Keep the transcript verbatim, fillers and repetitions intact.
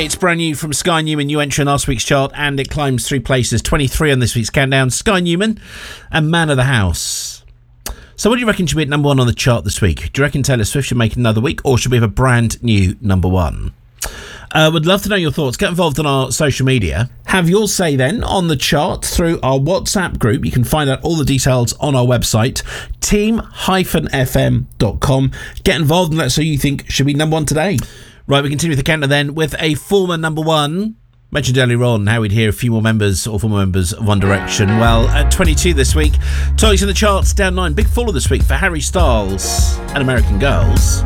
It's brand new from Sky Newman, new entry in last week's chart, and it climbs three places, twenty-three on this week's countdown. Sky Newman and Man of the House. So what do you reckon should be at number one on the chart this week? Do you reckon Taylor Swift should make another week, or should we have a brand new number one? Uh, would love to know your thoughts. Get involved on our social media. Have your say then on the chart through our WhatsApp group. You can find out all the details on our website, team dash f m dot com. Get involved and let us know who you think should be number one today. Right, we continue with the counter then with a former number one. Mentioned earlier on how we'd hear a few more members or former members of One Direction. Well, at twenty-two this week, Toys in the charts down nine. Big faller this week for Harry Styles and American Girls.